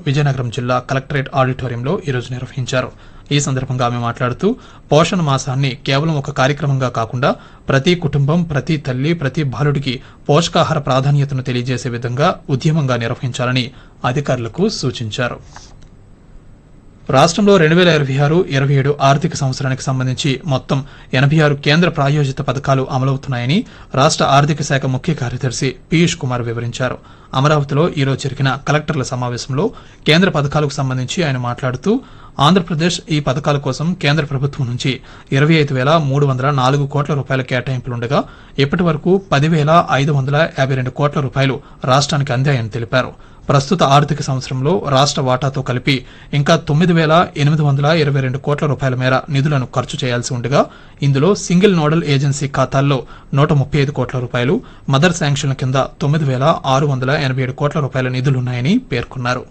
విజయనగరం జిల్లా కలెక్టరేట్ ఆడిటోరియంలో ఈరోజు నిర్వహించారు. ఈ సందర్భంగా ఆమె మాట్లాడుతూ పోషణ మాసాన్ని కేవలం ఒక కార్యక్రమంగా కాకుండా ప్రతి కుటుంబం, ప్రతి తల్లి, ప్రతి బాలుడికి పోషకాహార ప్రాధాన్యతను తెలియజేసే విధంగా ఉద్యమంగా నిర్వహించాలని అధికారులకు సూచించారు. రాష్ట్రంలో 2026-27 ఆర్థిక సంవత్సరానికి సంబంధించి మొత్తం 86 కేంద్ర ప్రాయోజిత పథకాలు అమలవుతున్నాయని రాష్ట్ర ఆర్థిక శాఖ ముఖ్య కార్యదర్శి పీయూష్ కుమార్ వివరించారు. అమరావతిలో ఈరోజు జరిగిన కలెక్టర్ల సమావేశంలో కేంద్ర పథకాలకు సంబంధించి ఆయన మాట్లాడుతూ ఆంధ్రప్రదేశ్ ఈ పథకాల కోసం కేంద్ర ప్రభుత్వం నుంచి 25,304 కోట్ల రూపాయల కేటాయింపులుండగా ఇప్పటి వరకు 10,552 కోట్ల రూపాయలు రాష్ట్రానికి అందాయని తెలిపారు. ప్రస్తుత ఆర్థిక సంవత్సరంలో రాష్ట్ర వాటాతో కలిపి ఇంకా 9,822 కోట్ల రూపాయల మేర నిధులను ఖర్చు చేయాల్సి ఉండగా ఇందులో సింగిల్ నోడల్ ఏజెన్సీ ఖాతాల్లో 135 కోట్ల రూపాయలు, మదర్ శాంక్షన్ల కింద 9,687 కోట్ల రూపాయల నిధులున్నాయని పేర్కొన్నారు.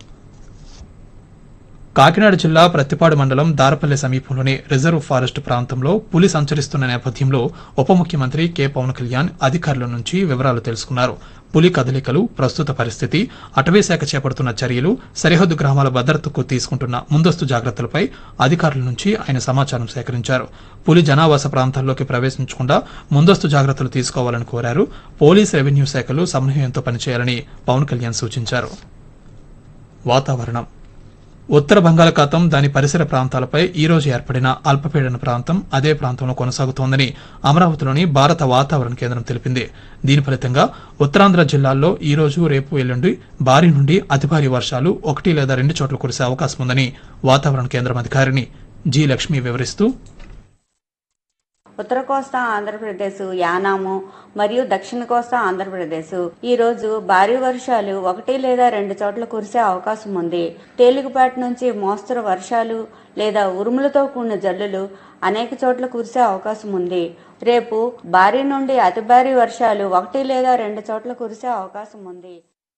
కాకినాడ జిల్లా ప్రత్తిపాడు మండలం దారపల్లె సమీపంలోని రిజర్వ్ ఫారెస్ట్ ప్రాంతంలో పులి సంచరిస్తున్న నేపథ్యంలో ఉప ముఖ్యమంత్రి కె పవన్ కళ్యాణ్ అధికారుల నుంచి వివరాలు తెలుసుకున్నారు. పులి కదలికలు, ప్రస్తుత పరిస్థితి, అటవీశాఖ చేపడుతున్న చర్యలు, సరిహద్దు గ్రామాల భద్రతకు తీసుకుంటున్న ముందస్తు జాగ్రత్తలపై అధికారుల నుంచి ఆయన సమాచారం సేకరించారు. పులి జనావాస ప్రాంతాల్లోకి ప్రవేశించకుండా ముందస్తు జాగ్రత్తలు తీసుకోవాలని కోరారు. పోలీస్, రెవెన్యూ శాఖలు సమన్వయంతో పనిచేయాలని పవన్ కళ్యాణ్ సూచించారు. వాతావరణం. ఉత్తర బంగాళాఖాతం, దాని పరిసర ప్రాంతాలపై ఈ రోజు ఏర్పడిన అల్పపీడన ప్రాంతం అదే ప్రాంతంలో కొనసాగుతోందని అమరావతిలోని భారత వాతావరణ కేంద్రం తెలిపింది. దీని ఫలితంగా ఉత్తరాంధ్ర జిల్లాల్లో ఈ రోజు, రేపు, ఎల్లుండి భారీ నుండి అతి భారీ వర్షాలు 1 లేదా 2 చోట్ల కురిసే అవకాశం ఉందని వాతావరణ కేంద్రం అధికారిని జి లక్ష్మి వివరిస్తూ, ఉత్తర కోస్తా ఆంధ్రప్రదేశ్, యానాము మరియు దక్షిణ కోస్తా ఆంధ్రప్రదేశ్ ఈ రోజు భారీ వర్షాలు 1 లేదా 2 చోట్ల కురిసే అవకాశం ఉంది. తేలికపాటి నుంచి మోస్తరు వర్షాలు లేదా ఉరుములతో కూడిన జల్లులు అనేక చోట్ల కురిసే అవకాశం ఉంది. రేపు భారీ నుండి అతి భారీ వర్షాలు 1 లేదా 2 చోట్ల కురిసే అవకాశం ఉంది.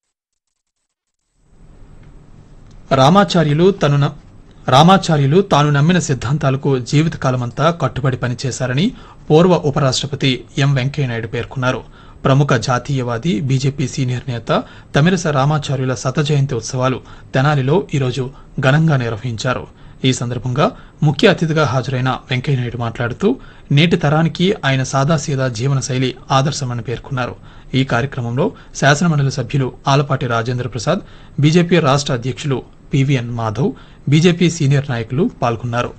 రామాచార్యులు తాను నమ్మిన సిద్ధాంతాలకు జీవితకాలమంతా కట్టుబడి పనిచేశారని పూర్వ ఉపరాష్ట్రపతి ఎం వెంకయ్యనాయుడు పేర్కొన్నారు. ప్రముఖ జాతీయవాది, బీజేపీ సీనియర్ నేత తమిళస రామాచార్యుల శత జయంతి ఉత్సవాలు తెనాలిలో ఈరోజు ఘనంగా నిర్వహించారు. ఈ సందర్భంగా ముఖ్య అతిథిగా హాజరైన వెంకయ్యనాయుడు మాట్లాడుతూ నేటి తరానికి ఆయన సాదాసీదా జీవన శైలి ఆదర్శమని పేర్కొన్నారు. ఈ కార్యక్రమంలో శాసనమండలి సభ్యులు ఆలపాటి రాజేంద్ర ప్రసాద్, బీజేపీ రాష్ట్ర అధ్యక్షులు పివిఎన్ మాధవ్, బీజేపీ సీనియర్ నాయకులు పాల్గొన్నారు.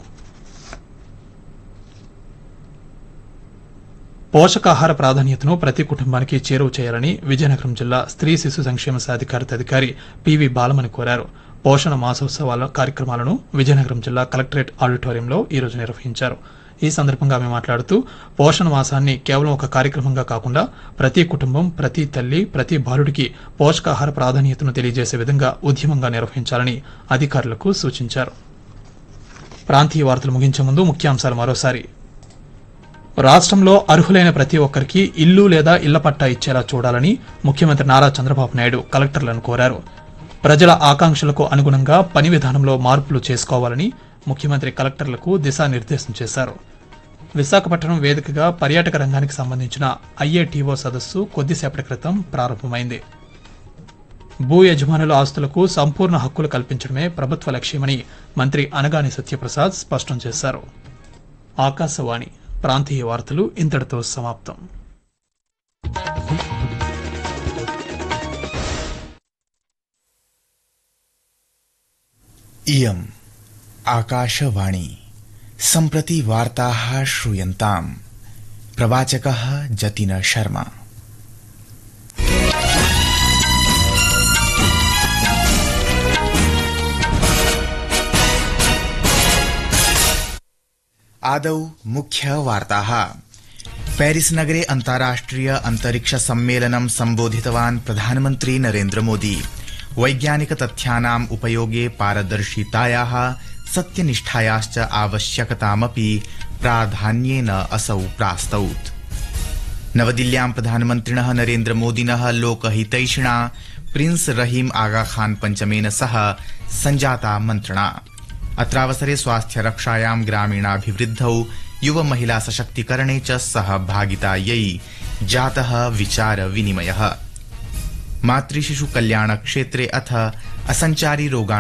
పోషకాహార ప్రాధాన్యతను ప్రతి కుటుంబానికి చేరువ చేయాలని విజయనగరం జిల్లా స్త్రీ శిశు సంక్షేమ సాధికారత అధికారి పివి బాలమణి కోరారు. పోషణ మాసోత్సవాల కార్యక్రమాలను విజయనగరం జిల్లా కలెక్టరేట్ ఆడిటోరియంలో ఈరోజు నిర్వహించారు. ఈ సందర్భంగా ఆమె మాట్లాడుతూ పోషణ మాసాన్ని కేవలం ఒక కార్యక్రమంగా కాకుండా ప్రతి కుటుంబం, ప్రతి తల్లి, ప్రతి బాలుడికి పోషకాహార ప్రాధాన్యతను తెలియజేసే విధంగా ఉద్యమంగా నిర్వహించాలని అధికారులకు సూచించారు. ప్రాంతీయ వార్తలు ముగించే ముందు ముఖ్యాంశాలు మరోసారి. రాష్ట్రంలో అర్హులైన ప్రతి ఒక్కరికి ఇల్లు లేదా ఇళ్ల పట్టా ఇచ్చేలా చూడాలని ముఖ్యమంత్రి నారా చంద్రబాబు నాయుడు కలెక్టర్లను కోరారు. ప్రజల ఆకాంక్షలకు అనుగుణంగా పని విధానంలో మార్పులు చేసుకోవాలని ముఖ్యమంత్రి కలెక్టర్లకు దిశానిర్దేశం చేశారు. విశాఖపట్నం వేదికగా పర్యాటక రంగానికి సంబంధించిన ఐఏటీఓ సదస్సు కొద్దిసేపటి క్రితం ప్రారంభమైంది. భూ యజమానుల ఆస్తులకు సంపూర్ణ హక్కులు కల్పించడమే ప్రభుత్వ లక్ష్యమని మంత్రి అనగాని సత్యప్రసాద్ స్పష్టం చేశారు. ఆకాశవాణి ప్రాంతీయ వార్తలు ఇంతటితో సమాప్తం. इयम् आकाशवाणी सम्प्रति वार्ताः श्रूयन्ताम्. प्रवाचकः जतिन शर्मा. आदौ मुख्य वार्ताः. पेरिस नगरे अन्ताराष्ट्रिय अंतरिक्ष सम्मेलनं सम्बोधितवान् प्रधानमन्त्री नरेन्द्र मोदी. वैज्ञानिक तथ्यानाम् उपयोगे पारदर्शितायाः, सत्यनिष्ठायाश्च आवश्यकतामपि प्राधान्येन असौ प्रास्तौत्. नवदिल्ल्यां प्रधानमन्त्रिणः नरेन्द्र मोदिनः लोकहितैषिणा प्रिंस रहीम आगा खान पंचमेन सह संजाता मन्त्रणा. अत्रावसरे स्वास्थ्य रक्षायां, ग्रामीणाभिवृद्धौ, युव महिला सशक्तिकरणे च सहभागितायै जातः विचार विनिमयः. मातृशिशु कल्याण क्षेत्रे अथ असञ्चारी रोगाणां